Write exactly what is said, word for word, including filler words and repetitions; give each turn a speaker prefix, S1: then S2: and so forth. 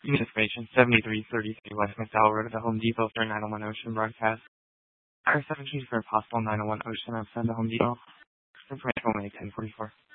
S1: Unit information seventy-three thirty-three West McDowell Road at the Home Depot for nine oh one Ocean broadcast. Hour seventeen for a possible nine oh one Ocean outside the Home Depot. Information will make ten forty-four.